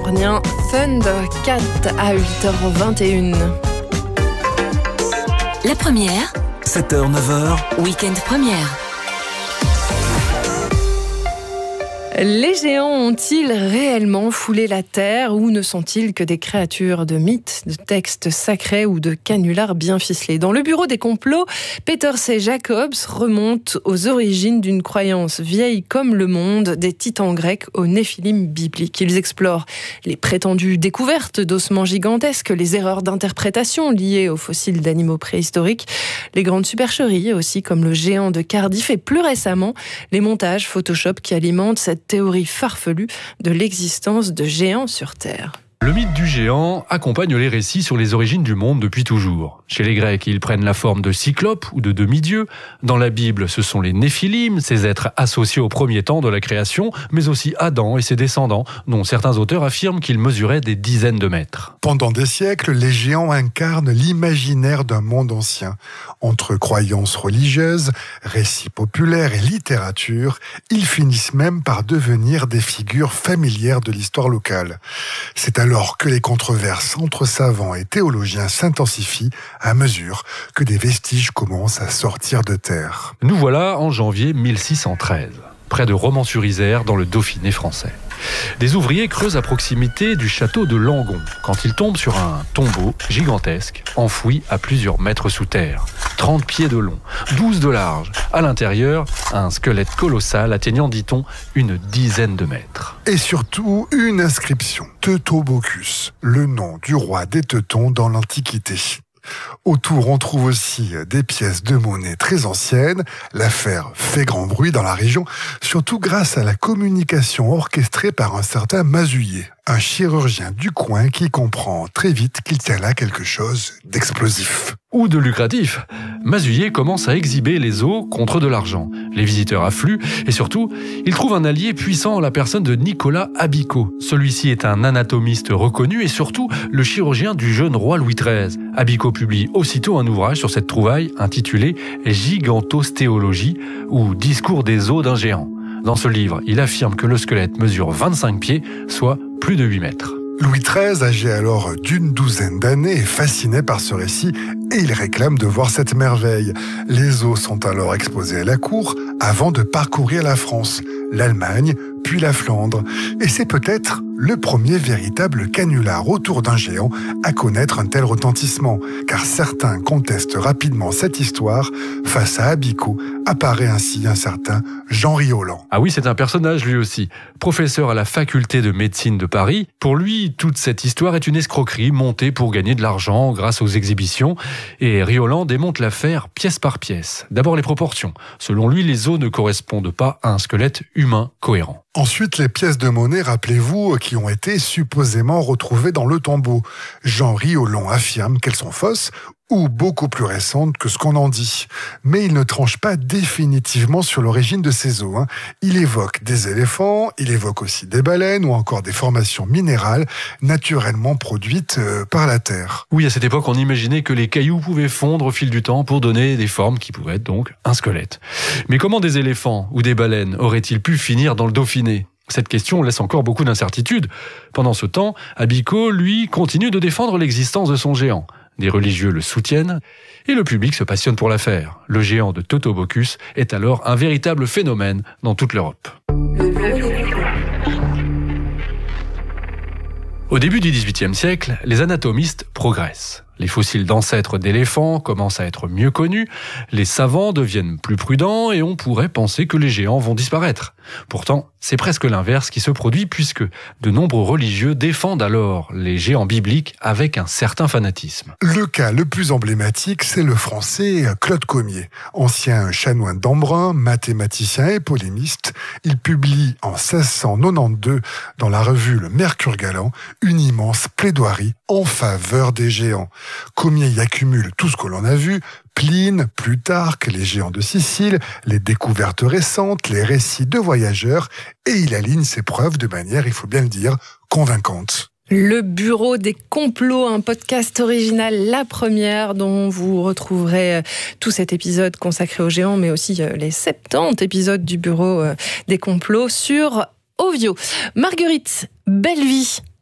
californien Thundercat à 8h21. La première, 7h, 9h, Week-end première. Les géants ont-ils réellement foulé la Terre ou ne sont-ils que des créatures de mythes, de textes sacrés ou de canulars bien ficelés ? Dans le bureau des complots, Peter C. Jacobs remonte aux origines d'une croyance vieille comme le monde des titans grecs aux néphilim bibliques. Ils explorent les prétendues découvertes d'ossements gigantesques, les erreurs d'interprétation liées aux fossiles d'animaux préhistoriques, les grandes supercheries aussi comme le géant de Cardiff et plus récemment les montages Photoshop qui alimentent cette théorie farfelue de l'existence de géants sur Terre. Le mythe du géant accompagne les récits sur les origines du monde depuis toujours. Chez les Grecs, ils prennent la forme de cyclopes ou de demi-dieux. Dans la Bible, ce sont les néphilim, ces êtres associés au premier temps de la création, mais aussi Adam et ses descendants, dont certains auteurs affirment qu'ils mesuraient des dizaines de mètres. Pendant des siècles, les géants incarnent l'imaginaire d'un monde ancien. Entre croyances religieuses, récits populaires et littérature, ils finissent même par devenir des figures familières de l'histoire locale. C'est alors que les controverses entre savants et théologiens s'intensifient à mesure que des vestiges commencent à sortir de terre. Nous voilà en janvier 1613, près de Romans-sur-Isère, dans le Dauphiné français. Des ouvriers creusent à proximité du château de Langon quand ils tombent sur un tombeau gigantesque, enfoui à plusieurs mètres sous terre. 30 pieds de long, 12 de large. À l'intérieur, un squelette colossal atteignant, dit-on, une dizaine de mètres. Et surtout, une inscription, Teutobochus, le nom du roi des Teutons dans l'Antiquité. Autour, on trouve aussi des pièces de monnaie très anciennes. L'affaire fait grand bruit dans la région, surtout grâce à la communication orchestrée par un certain Masuillet, un chirurgien du coin qui comprend très vite qu'il tient là quelque chose d'explosif. Ou de lucratif. Masuillet commence à exhiber les os contre de l'argent. Les visiteurs affluent et surtout, il trouve un allié puissant en la personne de Nicolas Habicot. Celui-ci est un anatomiste reconnu et surtout le chirurgien du jeune roi Louis XIII. Habicot publie aussitôt un ouvrage sur cette trouvaille intitulé « Gigantostéologie » ou « Discours des os d'un géant ». Dans ce livre, il affirme que le squelette mesure 25 pieds, soit plus de 8 mètres. Louis XIII, âgé alors d'une douzaine d'années, est fasciné par ce récit et il réclame de voir cette merveille. Les os sont alors exposés à la cour avant de parcourir la France, l'Allemagne, puis la Flandre. Et c'est peut-être le premier véritable canular autour d'un géant à connaître un tel retentissement, car certains contestent rapidement cette histoire. Face à Habicot apparaît ainsi un certain Jean Rioland. Ah oui, c'est un personnage lui aussi. Professeur à la faculté de médecine de Paris, pour lui, toute cette histoire est une escroquerie montée pour gagner de l'argent grâce aux exhibitions. Et Rioland démonte l'affaire pièce par pièce. D'abord les proportions. Selon lui, les os ne correspondent pas à un squelette humain cohérent. Ensuite, les pièces de monnaie, rappelez-vous, qui ont été supposément retrouvées dans le tombeau. Jean Rioland affirme qu'elles sont fausses ou beaucoup plus récentes que ce qu'on en dit. Mais il ne tranche pas définitivement sur l'origine de ces os. Il évoque des éléphants, il évoque aussi des baleines ou encore des formations minérales naturellement produites par la Terre. Oui, à cette époque, on imaginait que les cailloux pouvaient fondre au fil du temps pour donner des formes qui pouvaient être donc un squelette. Mais comment des éléphants ou des baleines auraient-ils pu finir dans le Dauphiné ? Cette question laisse encore beaucoup d'incertitudes. Pendant ce temps, Habicot, lui, continue de défendre l'existence de son géant. Des religieux le soutiennent et le public se passionne pour l'affaire. Le géant de Teutobochus est alors un véritable phénomène dans toute l'Europe. Au début du XVIIIe siècle, les anatomistes progressent. Les fossiles d'ancêtres d'éléphants commencent à être mieux connus, les savants deviennent plus prudents et on pourrait penser que les géants vont disparaître. Pourtant, c'est presque l'inverse qui se produit puisque de nombreux religieux défendent alors les géants bibliques avec un certain fanatisme. Le cas le plus emblématique, c'est le français Claude Comier. Ancien chanoine d'Embrun, mathématicien et polémiste, il publie en 1692 dans la revue Le Mercure Galant une immense plaidoirie en faveur des géants. Comier y accumule tout ce que l'on a vu, Pline, Plutarque, les géants de Sicile, les découvertes récentes, les récits de voyageurs, et il aligne ses preuves de manière, il faut bien le dire, convaincante. Le Bureau des complots, un podcast original, la première, dont vous retrouverez tout cet épisode consacré aux géants, mais aussi les 70 épisodes du Bureau des complots sur Ovio. Marguerite, belle vie.